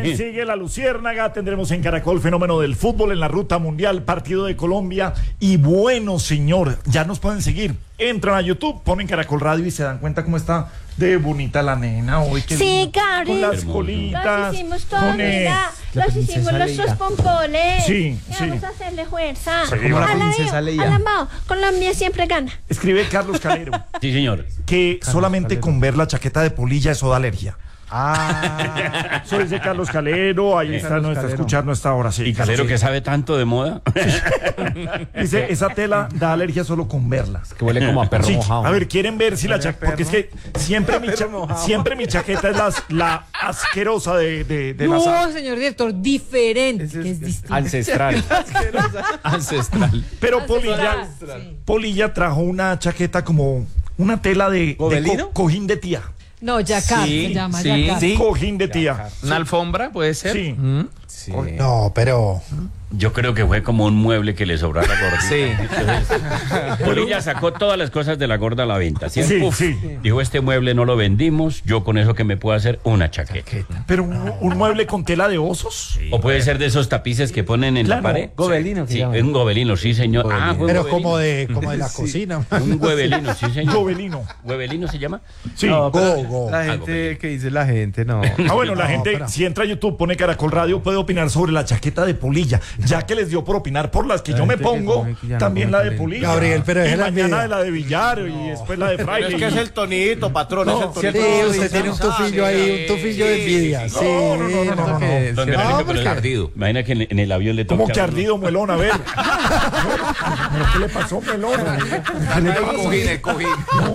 sigue la Luciérnaga. Tendremos en Caracol Fenómeno del Fútbol en la Ruta Mundial, partido de Colombia. Y bueno, señor, ya nos pueden seguir. Entran a YouTube, ponen Caracol Radio y se dan cuenta cómo está de bonita la nena hoy. Sí, Gabriel. Con las colitas. Los hicimos todos, mira. Los hicimos nuestros pompones. Sí, sí. Vamos a hacerle fuerza. Sí, como la princesa Leia. Alambao, Colombia siempre gana. Escribe Carlos Calero Sí, señor. que solamente con ver la chaqueta de polilla eso da alergia. Ah, Soy de Carlos Calero, ahí está, Carlos no está Calero. escuchando esta hora, sí. Y Calero Sí. que sabe tanto de moda. Dice, esa tela da alergia solo con verla. que huele como a perro Sí, mojado. a ver, quieren ver si la chaqueta, porque es que siempre siempre mi chaqueta es la asquerosa de la No, sala. señor director, diferente, Ese que es distinto. Ancestral. Ancestral. Pero Polilla, Sí. Polilla trajo una chaqueta como una tela de ¿Gobelino? cojín de tía. No, Yacar Sí, se llama, sí. Yacar. Sí. Cojín de tía. ¿Una alfombra puede ser? Sí. Sí. No, pero Yo creo que fue como un mueble que le sobró a la gorda. Sí. Polilla sacó todas las cosas de la gorda a la venta. ¿Sí? Sí, Uf. sí. Dijo, este mueble no lo vendimos, yo con eso que me puedo hacer una chaqueta. Pero un mueble con tela de osos. O puede ser de esos tapices que ponen en Claro. la pared. Gobelino, que Sí, llaman. un gobelino, sí, señor. Gobelino. Ah, fue un pero gobelino. como de la cocina. Un huevelino, sí, señor. Gobelino. ¿Huevelino se llama? Sí. No, pero Go. La gente, ¿qué dice la gente? No. Ah, bueno, la No, gente, pero- si entra a YouTube, pone Caracol Radio, puede opinar sobre la chaqueta de Polilla. Ya que les dio por opinar por las que La yo me gente que pongo, come que ya no también come la de talento. Polilla. Gabriel, pero y es la mañana envidia. de la de Villar y después la de Fraile. Es que es el tonito, patrón, es el tonito. Sí, usted tiene un tufillo ahí, un tufillo de envidia. Sí, no. Que Don se- Verónico, No, pero porque- ardido. Imagina que en el avión le toca. ¿Cómo que a uno. ardido, Muelón? A ver. ¿Qué le pasó, Muelón? ¿Qué le pasa? El cojín.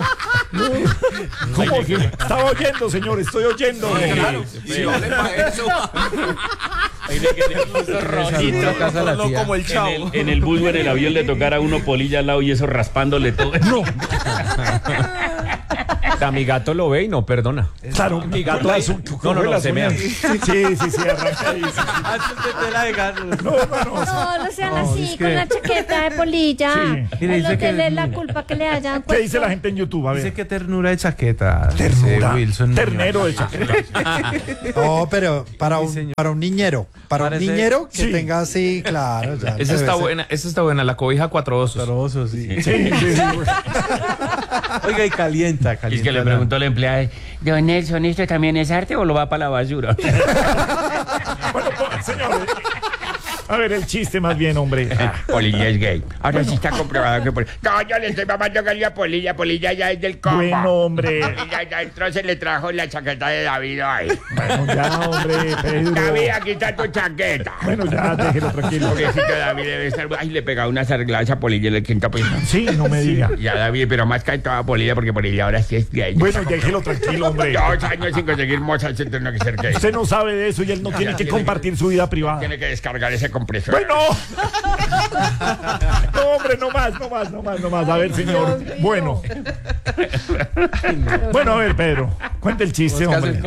¿Cómo que? Estaba oyendo, señor, estoy oyendo. Claro, sí, vale para eso. Esa casa la No tía. como el chavo. En el bus o en el avión le tocara a uno Polilla al lado y eso raspándole todo. No. Mi gato lo ve y no perdona. Claro, mi gato ahí- no, se mea. Sí, arranca ahí. No sean así es que- con la chaqueta de Polilla. Sí. Y le Es lo dice que que- le la culpa que le hayan ¿Qué puesto. dice la gente en YouTube? A Dice ver. que ternura de chaqueta. Ternura. Dice Wilson. Ternero de chaqueta. No, pero para Sí, señor. un niñero. Para un Parece- niñero que Sí. tenga así, claro. Ya, Esa está buena, esa está buena, la cobija cuatro osos. Taroso, sí. Sí. Oiga, y calienta. Es que le preguntó al empleado, don Nelson, ¿esto también es arte o lo va para la basura? Bueno, señores. A ver, el chiste más bien, hombre. Polilla es gay. Ahora sí está comprobado que Polilla... No, yo le estoy mamando gallo a Polilla. Polilla ya es del combo. Bueno, hombre. Polilla ya entró, se le trajo la chaqueta de David ahí. Bueno, ya, hombre, Pedro. David, aquí está tu chaqueta. Bueno, ya, déjelo tranquilo. Pobrecito David debe estar... Ay, le pegaba unas arregladas a Polilla en el quinto piso. Sí, no me diga. Ya, David, pero más cae toda Polilla porque Polilla ahora sí es gay. Bueno, déjelo tranquilo, hombre. 2 años sin conseguir moza, se tiene que ser gay. Usted no sabe de eso y él no tiene que compartir su vida privada. Tiene que descargar ese compresor. Bueno. No, hombre, no más. A ver, señor. Bueno. Bueno, a ver, Pedro. Cuenta el chiste, hombre.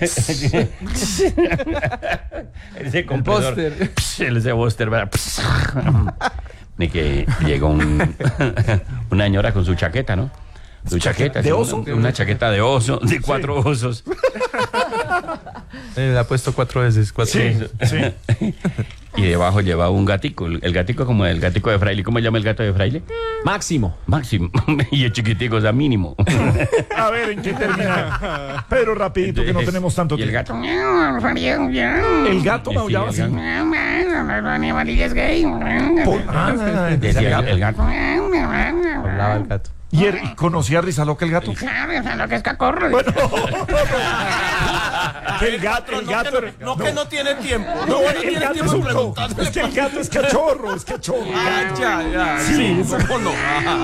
Ese compresor. Ese Buster, ¿verdad? Ni que llegó una señora con su chaqueta, ¿no? Su chaqueta. ¿De sí, oso? Una chaqueta de oso, de 4 osos. Le ha puesto 4 veces. Sí. Y debajo llevaba un gatico. El gatico como el gatico de Fraile. ¿Cómo se llama el gato de Fraile? Máximo. Máximo. Y el chiquitico, o sea, mínimo. A ver, ¿en qué termina? Pedro, rapidito, que no tenemos tanto Y el tiempo. gato. El gato Sí, maullaba el así. Decía el gato. Hablaba el gato. ¿Y conocía a Rizaloca el gato? Claro, lo que es cacorro. Bueno. El gato. No, que no tiene tiempo. No, No, el tiene gato es tiempo un preguntándole. Es que el gato es cachorro, Ya. Sí, ¿Cómo no?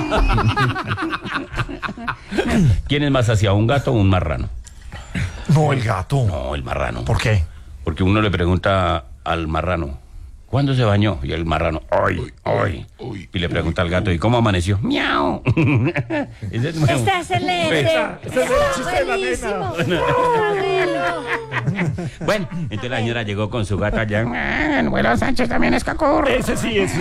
¿Quién es más hacia un gato o un marrano? No, el gato. No, el marrano. ¿Por qué? Porque uno le pregunta al marrano, ¿cuándo se bañó? Y el marrano, hoy. Y le pregunta al gato, ¿y cómo amaneció? ¡Miau! Ese es nuevo. Está excelente. Ese es el chiste de la nena. Buenísimo. Bueno. Bueno, entonces la señora llegó con su gato allá. Abuelo Sánchez también es cacurro. Ese sí. Que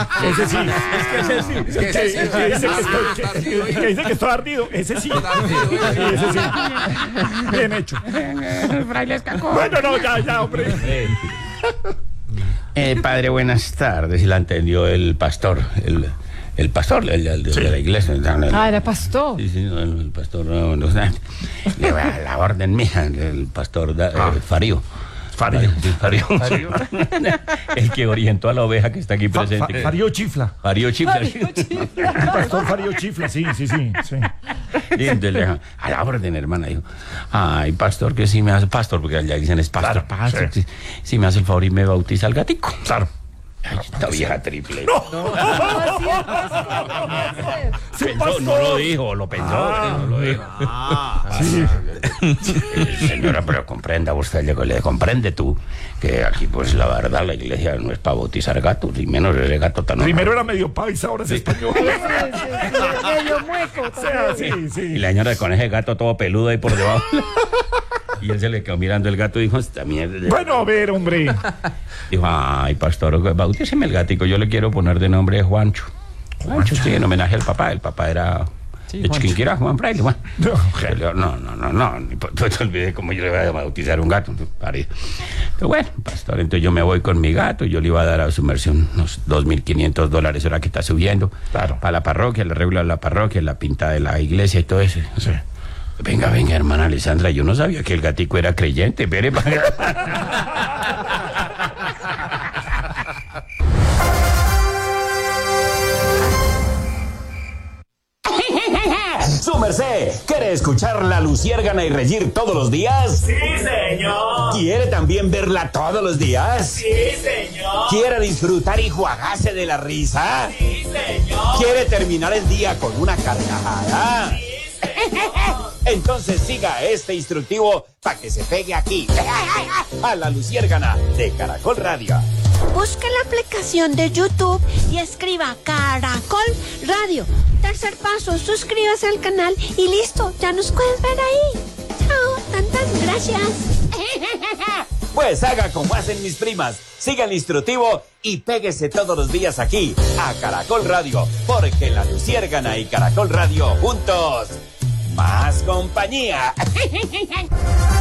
dice que estoy ardido. Ese sí. Ese sí. Bien hecho. Fraile es cacurro. Bueno, no, ya, hombre. Padre, buenas tardes. Y la entendió el pastor. El pastor de la iglesia. Era pastor. Sí, el pastor. Le va a la orden mía, el pastor Farío. Farío. El que orientó a la oveja que está aquí presente. Farío Chifla. Farío Chifla. El pastor Farío Chifla, sí. Y entonces le dijo, a la orden, hermana. Dijo, ay, pastor, que sí me hace, pastor, porque allá dicen es pastor, Claro, pastor. sí. Sí me hace el favor y me bautiza al gatico. Claro. Ay, esta vieja triple. pastor. No lo dijo, lo pensó, no lo dijo. Señora, pero comprenda usted, le comprende tú que aquí, pues la verdad, la iglesia no es para bautizar gatos, y menos ese gato tan Primero era medio paisa, ahora es español. Medio mueco. O sea, sí. Y la señora con ese gato todo peludo ahí por debajo. Y él se le quedó mirando el gato y dijo, esta mierda. Bueno, a ver, hombre. Dijo, ay, pastor, bautíceme el gatico, yo le quiero poner de nombre Juancho. Juancho, sí, en homenaje al papá. El papá era de Chiquinquirá, Juan Fraile. Bueno. No, pues olvidé cómo yo le voy a bautizar un gato. Pero bueno, pastor, entonces yo me voy con mi gato, yo le iba a dar a su merced unos $2,500, ahora que está subiendo. Claro. Para la parroquia, el arreglo de la parroquia, la pinta de la iglesia y todo eso. Sí. Venga, hermana Alessandra, yo no sabía que el gatico era creyente. Espere, Su merced, ¿quiere escuchar La Luciérgana y reír todos los días? Sí, señor. ¿Quiere también verla todos los días? Sí, señor. ¿Quiere disfrutar y juagarse de la risa? Sí, señor. ¿Quiere terminar el día con una carcajada? Sí, señor. Entonces siga este instructivo para que se pegue aquí, a La Luciérgana de Caracol Radio. Busca la aplicación de YouTube y escriba Caracol Radio. Tercer paso, suscríbase al canal y listo, ya nos puedes ver ahí. Chao, gracias. Pues haga como hacen mis primas, siga el instructivo y péguese todos los días aquí, a Caracol Radio, porque La Luciérgana y Caracol Radio juntos, más compañía.